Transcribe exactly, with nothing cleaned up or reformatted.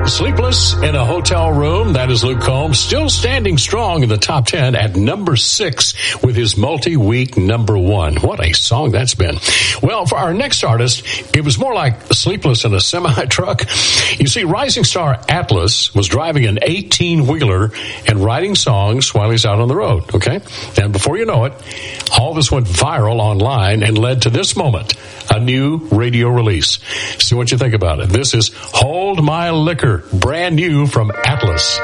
Sleepless in a Hotel Room. That is Luke Combs, still standing strong in the top ten at number six with his multi-week number one. What a song that's been. Well, for our next artist, it was more like Sleepless in a semi-truck. You see, rising star Atlas was driving an eighteen-wheeler and writing songs while he's out on the road, okay? And before you know it, all this went viral online and led to this moment, a new radio release. See what you think about it. This is Hold My Liquor, brand new from Atlas.